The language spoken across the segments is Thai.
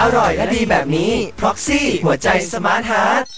อร่อยและดีแบบนี้ Proxy หัวใจสมาร์ทฮาร์ท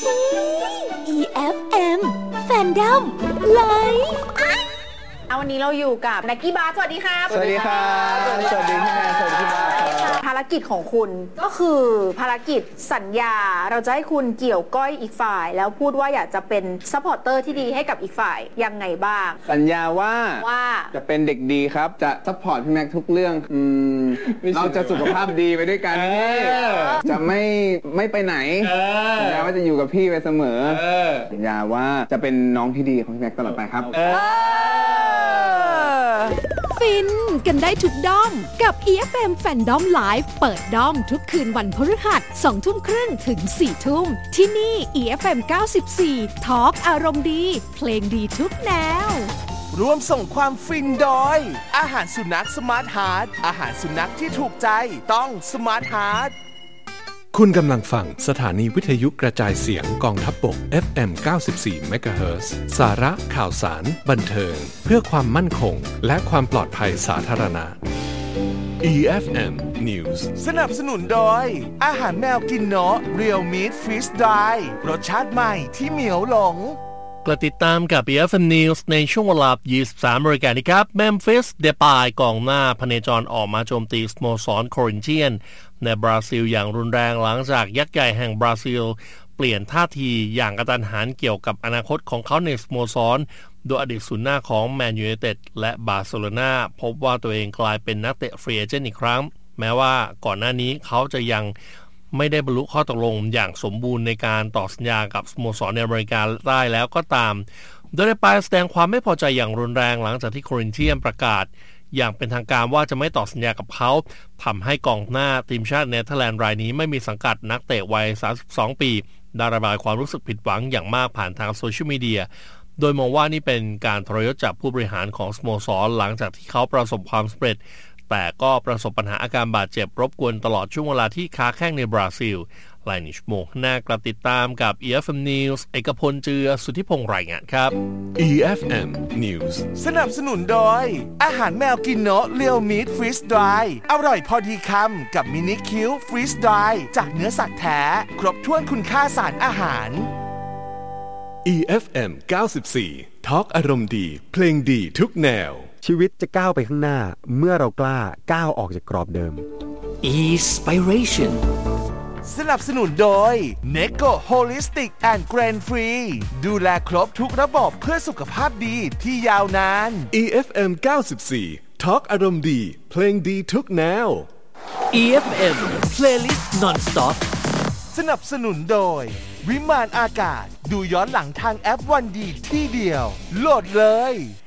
EFM Fandom Live วันนี้เราอยู่กับนักกี้บาสสวัสดีครับสวัสดีครับสวัสดีพี่แมนสวัสดีพี่บาสภารกิจของคุณก็คือภารกิจสัญญาเราจะให้คุณเกี่ยวก้อยอีกฝ่ายแล้วพูดว่าอยากจะเป็นซัพพอร์ตเตอร์ที่ดีให้กับอีกฝ่ายยังไงบ้างสัญญาว่าจะเป็นเด็กดีครับจะซัพพอร์ตพี่แม็กทุกเรื่องเราจะสุขภาพดีไปด้วยกันจะไม่ไปไหนสัญญาว่าจะอยู่กับพี่ไปเสมอสัญญาว่าจะเป็นน้องที่ดีของพี่แม็กตลอดไปครับฟินกันได้ทุกด้อมกับ EFM Fandom Live เปิดด้อมทุกคืนวันพฤหัส 20:30 ถึง 4:00 นที่นี่ EFM 94 Talk อารมณ์ดีเพลงดีทุกแนวร่วมส่งความฟินโดยอาหารสุนัขสมาร์ทฮาร์ทอาหารสุนัขที่ถูกใจต้องสมาร์ทฮาร์ทคุณกำลังฟังสถานีวิทยุกระจายเสียงกองทัพบก FM 94 MHz สาระข่าวสารบันเทิงเพื่อความมั่นคงและความปลอดภัยสาธารณะ EFM News สนับสนุนโดยอาหารแมวกินเนาะ Real Meat Freeze Dry รสชาติใหม่ที่เหมียวหลงกลับติดตามกับ EFM News ในช่วงเวลา 23 นาฬิกานี้ครับเมมฟิสเดปายกองหน้าพเนจรออกมาโจมตีสโมสรโครินเธียนในบราซิลอย่างรุนแรงหลังจากยักษ์ใหญ่แห่งบราซิลเปลี่ยนท่าทีอย่างกระทันหันเกี่ยวกับอนาคตของเขาในสโมสรโดยอดีตศูนย์หน้าของแมนยูไนเต็ดและบาร์เซโลนาพบว่าตัวเองกลายเป็นนักเตะฟรีเอเจนต์อีกครั้งแม้ว่าก่อนหน้านี้เขาจะยังไม่ได้บรรลุข้อตกลงอย่างสมบูรณ์ในการต่อสัญญากับสโมสรในอเมริกาได้แล้วก็ตามโดยได้ไปแสดงความไม่พอใจอย่างรุนแรงหลังจากที่โครินเธียนประกาศอย่างเป็นทางการว่าจะไม่ต่อสัญญากับเขาทำให้กองหน้าทีมชาติเนเธอร์แลนด์รายนี้ไม่มีสังกัดนักเตะวัย32ปีได้ระบายความรู้สึกผิดหวังอย่างมากผ่านทางโซเชียลมีเดียโดยมองว่านี่เป็นการทรยศจากผู้บริหารของสโมสรหลังจากที่เขาประสบความสำเร็จแต่ก็ประสบปัญหาอาการบาดเจ็บรบกวนตลอดช่วงเวลาที่ค้าแข้งในบราซิลหลายชั่วโมงหน้ากลับติดตามกับ EFM News เอกพลเจือสุทธิพงษ์รายงานครับ EFM News สนับสนุนโดยอาหารแมวกินเนาะ Real Meat Freeze Dry อร่อยพอดีคำกับมินิคิว Freeze Dry จากเนื้อสัตว์แท้ครบถ้วนคุณค่าสารอาหาร EFM 94 Talk อารมณ์ดีเพลงดีทุกแนวชีวิตจะก้าวไปข้างหน้าเมื่อเรากล้าก้าวออกจากกรอบเดิม Inspiration สนับสนุนโดย Neko Holistic and Grain Free ดูแลครบทุกระบบเพื่อสุขภาพดีที่ยาวนาน EFM 94 Talk อารมณ์ดีเพลงดีทุกแนว EFM Playlist Non-Stop สนับสนุนโดยวิมานอากาศดูย้อนหลังทางแอปวันดีที่เดียวโหลดเลย